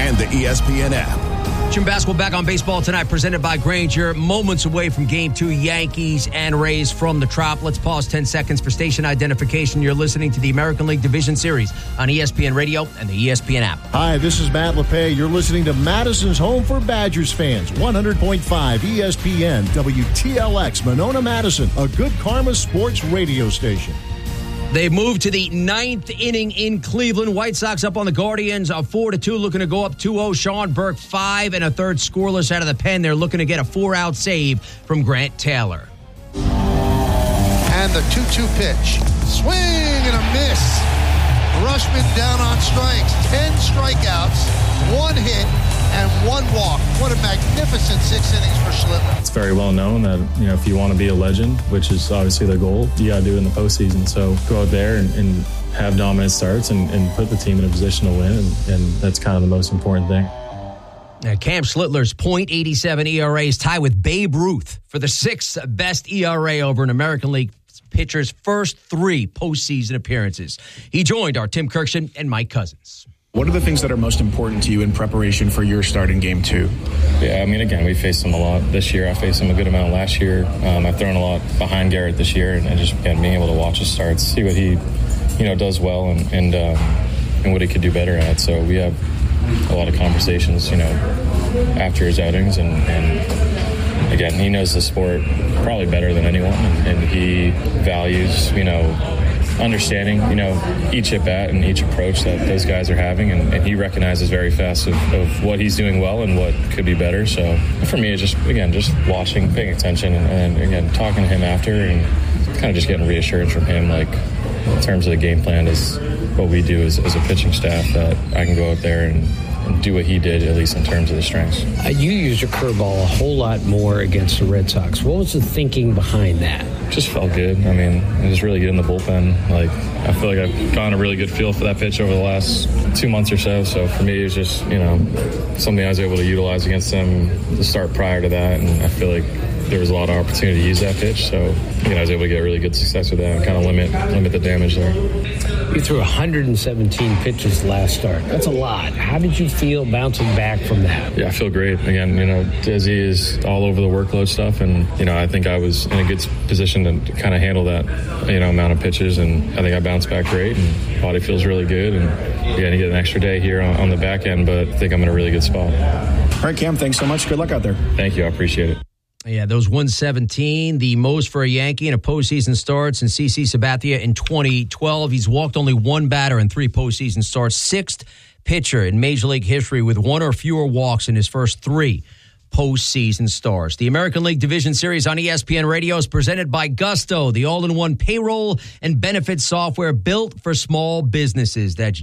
and the ESPN app. Jim Basketball back on Baseball Tonight, presented by Grainger. Moments away from Game 2, Yankees and Rays from the Trop. Let's pause 10 seconds for station identification. You're listening to the American League Division Series on ESPN Radio and the ESPN app. Hi, this is Matt LePay. You're listening to Madison's home for Badgers fans. 100.5 ESPN, WTLX, Monona, Madison, a good karma sports radio station. They moved to the ninth inning in Cleveland. White Sox up on the Guardians, 4-2, looking to go up 2-0. Sean Burke, 5 1/3 scoreless out of the pen. They're looking to get a 4-out save from Grant Taylor. And the 2-2 pitch. Swing and a miss. Rushman down on strikes. 10 strikeouts, 1 hit, and 1 walk. What a magnificent 6 innings for Schlittler. It's very well known that, if you want to be a legend, which is obviously the goal, you got to do it in the postseason. So go out there and have dominant starts and put the team in a position to win, and that's kind of the most important thing. Now, Cam Schlittler's .87 ERA is tied with Babe Ruth for the 6th best ERA over an American League pitcher's first 3 postseason appearances. He joined our Tim Kirkshin and Mike Cousins. What are the things that are most important to you in preparation for your start in Game 2? Yeah, again, we faced him a lot this year. I faced him a good amount last year. I've thrown a lot behind Garrett this year, and just, again, being able to watch his starts, see what he, does well and what he could do better at. So we have a lot of conversations, after his outings, and again, he knows the sport probably better than anyone, and he values, understanding, each at bat and each approach that those guys are having, and he recognizes very fast of what he's doing well and what could be better. So for me, it's just watching, paying attention, and again, talking to him after, and kind of just getting reassurance from him, like in terms of the game plan is what we do as a pitching staff, that I can go out there and do what he did, at least in terms of the strengths. You used your curveball a whole lot more against the Red Sox. What was the thinking behind that? Just felt good. It was really good in the bullpen. I feel like I've gotten a really good feel for that pitch over the last 2 months or so. So for me, it was just, something I was able to utilize against them the start prior to that. And I feel like there was a lot of opportunity to use that pitch. So, I was able to get really good success with that and kind of limit the damage there. You threw 117 pitches last start. That's a lot. How did you feel bouncing back from that? Yeah, I feel great. Again, Desi is all over the workload stuff. And, I think I was in a good position to kind of handle that, amount of pitches. And I think I bounced back great, and body feels really good. And again, you get an extra day here on the back end, but I think I'm in a really good spot. All right, Cam, thanks so much. Good luck out there. Thank you. I appreciate it. Yeah, those 117, the most for a Yankee in a postseason start since CC Sabathia in 2012. He's walked only 1 batter in 3 postseason starts, 6th pitcher in Major League history with 1 or fewer walks in his first 3 postseason starts. The American League Division Series on ESPN Radio is presented by Gusto, the all-in-one payroll and benefits software built for small businesses. That's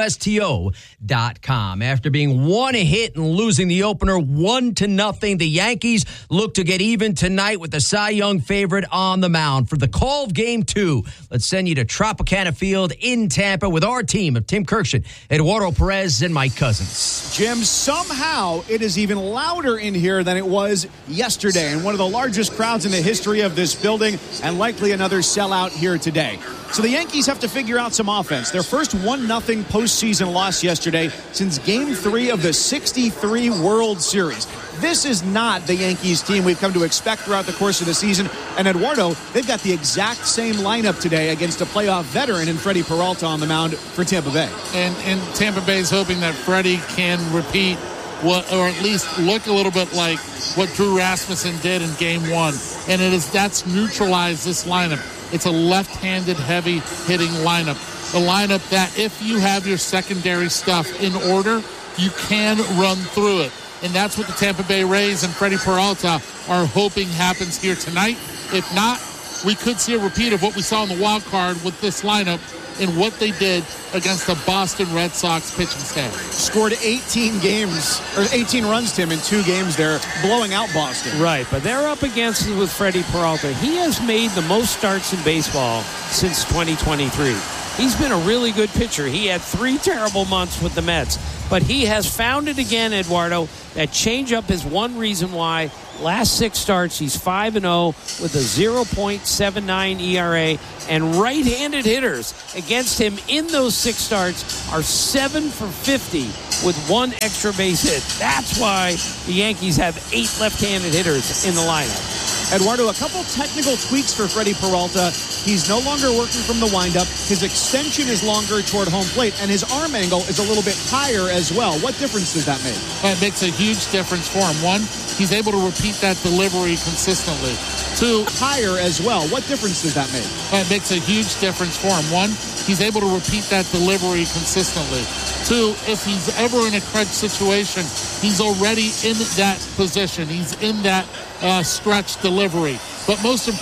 GUSTO.com. After being 1 hit and losing the opener 1-0, the Yankees look to get even tonight with the Cy Young favorite on the mound. For the call of Game 2, let's send you to Tropicana Field in Tampa with our team of Tim Kirkshin, Eduardo Perez, and Mike Cousins. Jim, somehow it is even louder in here than it was yesterday, and one of the largest crowds in the history of this building, and likely another sellout here today. So the Yankees have to figure out some offense. Their first 1-0 postseason loss yesterday since Game 3 of the 63 World Series. This is not the Yankees team we've come to expect throughout the course of the season. And Eduardo, they've got the exact same lineup today against a playoff veteran in Freddie Peralta on the mound for Tampa Bay. And Tampa Bay is hoping that Freddie can repeat what, or at least look a little bit like what Drew Rasmussen did in Game 1. And that's neutralized this lineup. It's a left-handed, heavy-hitting lineup. The lineup that if you have your secondary stuff in order, you can run through it. And that's what the Tampa Bay Rays and Freddie Peralta are hoping happens here tonight. If not, we could see a repeat of what we saw in the wild card with this lineup and what they did against the Boston Red Sox pitching staff. Scored 18 runs, Tim, in 2 games there, blowing out Boston. Right, but they're up against it with Freddie Peralta. He has made the most starts in baseball since 2023. He's been a really good pitcher. He had 3 terrible months with the Mets, but he has found it again, Eduardo. That changeup is one reason why Last 6 starts, he's 5-0 with a 0.79 ERA, and right-handed hitters against him in those 6 starts are 7 for 50 with 1 extra base hit. That's why the Yankees have 8 left-handed hitters in the lineup. Eduardo, a couple technical tweaks for Freddie Peralta. He's no longer working from the windup. His extension is longer toward home plate, and his arm angle is a little bit higher as well. What difference does that make? It makes a huge difference for him. 1, he's able to repeat that delivery consistently. 2, higher as well. What difference does that make? It makes a huge difference for him. 1, he's able to repeat that delivery consistently. 2, if he's ever in a crunch situation, he's already in that position. He's in that stretch delivery. But most importantly,